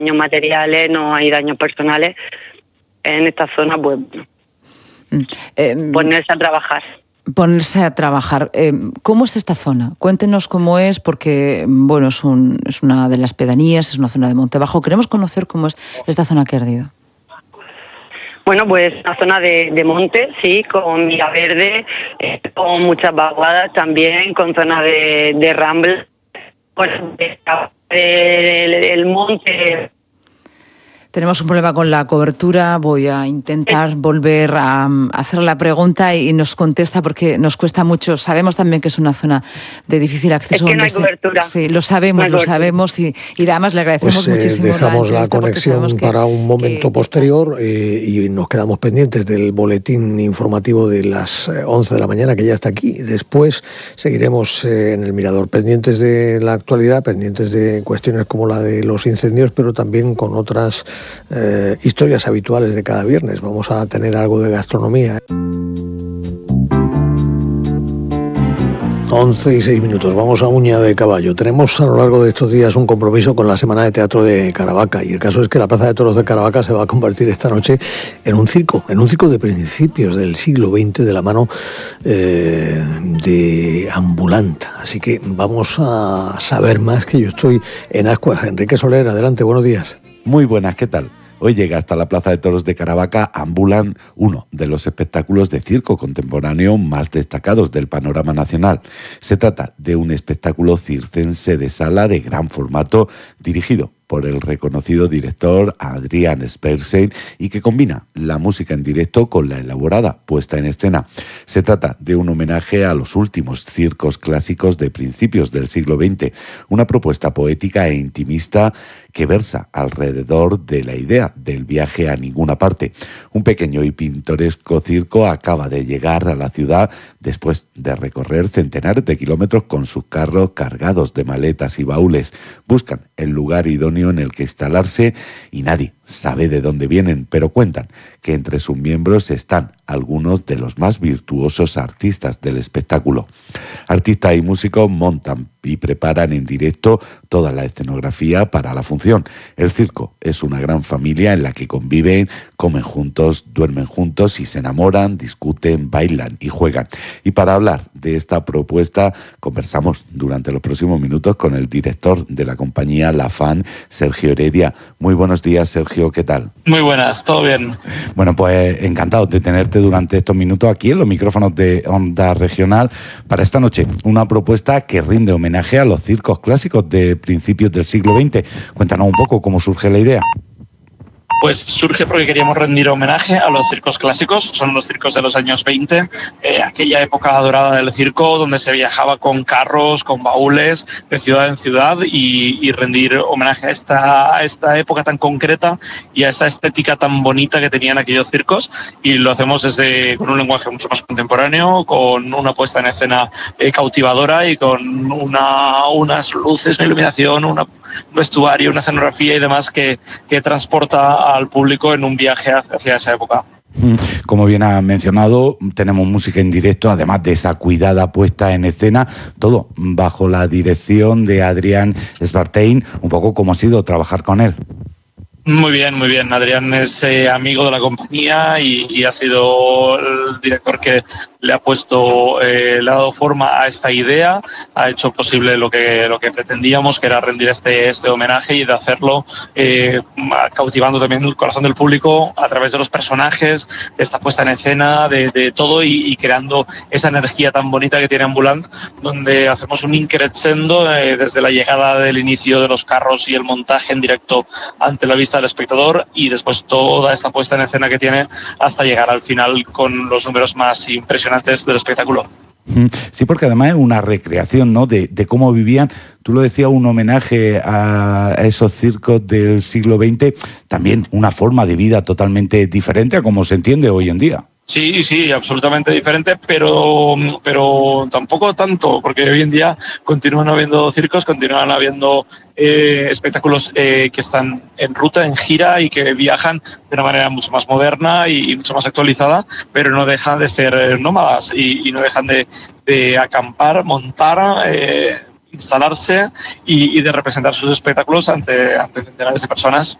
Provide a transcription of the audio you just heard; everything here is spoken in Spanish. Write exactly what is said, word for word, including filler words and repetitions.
daños materiales, no hay daños personales. En esta zona, pues, eh, ponerse a trabajar. Ponerse a trabajar. Eh, ¿Cómo es esta zona? Cuéntenos cómo es, porque bueno, es, un, es una de las pedanías, es una zona de monte bajo. Queremos conocer cómo es esta zona que ha ardido. Bueno, pues una zona de, de monte, sí, con mira verde, eh, con muchas vaguadas también, con zona de, de ramble, bueno, el, el monte. Tenemos un problema con la cobertura, voy a intentar volver a hacer la pregunta y nos contesta porque nos cuesta mucho. Sabemos también que es una zona de difícil acceso. Es que no hay cobertura. Sí, lo sabemos, no lo sabemos y, y además le agradecemos pues, eh, muchísimo. Dejamos la, la conexión para un momento que, posterior eh, y nos quedamos pendientes del boletín informativo de las once de la mañana que ya está aquí. Después seguiremos eh, en el Mirador, pendientes de la actualidad, pendientes de cuestiones como la de los incendios, pero también con otras Eh, historias habituales de cada viernes. Vamos a tener algo de gastronomía. once y seis minutos, vamos a Uña de Caballo. Tenemos a lo largo de estos días un compromiso con la Semana de Teatro de Caravaca y el caso es que la Plaza de Toros de Caravaca se va a convertir esta noche en un circo, en un circo de principios del siglo veinte de la mano eh, de Ambulant. Así que vamos a saber más, que yo estoy en Ascuas. Enrique Soler, adelante, buenos días. Muy buenas, ¿qué tal? Hoy llega hasta la Plaza de Toros de Caravaca Ambulant, uno de los espectáculos de circo contemporáneo más destacados del panorama nacional. Se trata de un espectáculo circense de sala de gran formato dirigido por el reconocido director Adrian Spersen y que combina la música en directo con la elaborada puesta en escena. Se trata de un homenaje a los últimos circos clásicos de principios del siglo veinte, una propuesta poética e intimista que versa alrededor de la idea del viaje a ninguna parte. Un pequeño y pintoresco circo acaba de llegar a la ciudad después de recorrer centenares de kilómetros con sus carros cargados de maletas y baúles. Buscan el lugar idóneo en el que instalarse y nadie sabe de dónde vienen, pero cuentan que entre sus miembros están algunos de los más virtuosos artistas del espectáculo. Artistas y músicos montan y preparan en directo toda la escenografía para la función. El circo es una gran familia en la que conviven, comen juntos, duermen juntos y se enamoran, discuten, bailan y juegan. Y para hablar de esta propuesta conversamos durante los próximos minutos con el director de la compañía La Fan, Sergio Heredia. Muy buenos días, Sergio, ¿qué tal? Muy buenas, todo bien. Bueno, pues encantado de tenerte durante estos minutos aquí en los micrófonos de Onda Regional para esta noche. Una propuesta que rinde homenaje a los circos clásicos de principios del siglo veinte. Cuéntanos un poco cómo surge la idea. Pues surge porque queríamos rendir homenaje a los circos clásicos, son los circos de los años veinte, eh, aquella época dorada del circo donde se viajaba con carros, con baúles de ciudad en ciudad y, y rendir homenaje a esta, a esta época tan concreta y a esa estética tan bonita que tenían aquellos circos, y lo hacemos desde con un lenguaje mucho más contemporáneo, con una puesta en escena eh, cautivadora y con una, unas luces, una iluminación, una, un vestuario, una escenografía y demás que, que transporta al público en un viaje hacia esa época. Como bien ha mencionado, tenemos música en directo, además de esa cuidada puesta en escena, todo bajo la dirección de Adrian Spersen. Un poco cómo ha sido trabajar con él. Muy bien, muy bien. Adrián es eh, amigo de la compañía y, y ha sido el director que le ha puesto, eh, le ha dado forma a esta idea, ha hecho posible lo que lo que pretendíamos, que era rendir este, este homenaje y de hacerlo eh, cautivando también el corazón del público a través de los personajes, de esta puesta en escena, de, de todo y, y creando esa energía tan bonita que tiene Ambulant, donde hacemos un increscendo eh, desde la llegada del inicio de los carros y el montaje en directo ante la vista del espectador y después toda esta puesta en escena que tiene hasta llegar al final con los números más impresionantes del espectáculo. Sí, porque además es una recreación, ¿no?, de, de cómo vivían. Tú lo decías, un homenaje a esos circos del siglo veinte, también una forma de vida totalmente diferente a como se entiende hoy en día. Sí, sí, absolutamente diferente, pero, pero tampoco tanto, porque hoy en día continúan habiendo circos, continúan habiendo eh, espectáculos eh, que están en ruta, en gira y que viajan de una manera mucho más moderna y, y mucho más actualizada, pero no dejan de ser nómadas y, y no dejan de, de acampar, montar eh, instalarse y, y de representar sus espectáculos ante, ante centenares de personas.